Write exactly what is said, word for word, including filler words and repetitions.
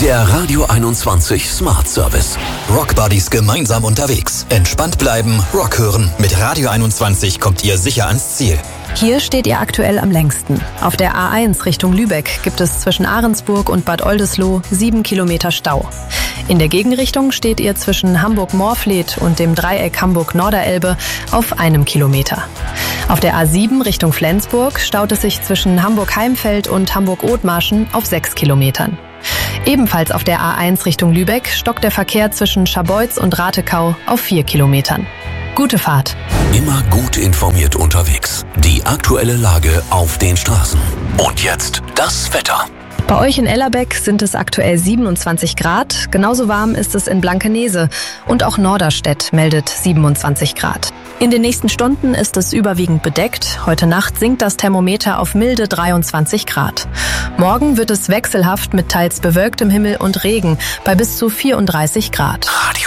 Der Radio einundzwanzig Smart Service. Rock Buddies gemeinsam unterwegs. Entspannt bleiben, Rock hören. Mit Radio einundzwanzig kommt ihr sicher ans Ziel. Hier steht ihr aktuell am längsten. Auf der A eins Richtung Lübeck gibt es zwischen Ahrensburg und Bad Oldesloe sieben Kilometer Stau. In der Gegenrichtung steht ihr zwischen Hamburg-Morfleet und dem Dreieck Hamburg-Norderelbe auf einem Kilometer. Auf der A sieben Richtung Flensburg staut es sich zwischen Hamburg-Heimfeld und Hamburg-Othmarschen auf sechs Kilometern. Ebenfalls auf der A eins Richtung Lübeck stockt der Verkehr zwischen Scharbeutz und Ratekau auf vier Kilometern. Gute Fahrt. Immer gut informiert unterwegs. Die aktuelle Lage auf den Straßen. Und jetzt das Wetter. Bei euch in Ellerbeck sind es aktuell siebenundzwanzig Grad. Genauso warm ist es in Blankenese. Und auch Norderstedt meldet siebenundzwanzig Grad. In den nächsten Stunden ist es überwiegend bedeckt. Heute Nacht sinkt das Thermometer auf milde dreiundzwanzig Grad. Morgen wird es wechselhaft mit teils bewölktem Himmel und Regen bei bis zu vierunddreißig Grad. Radio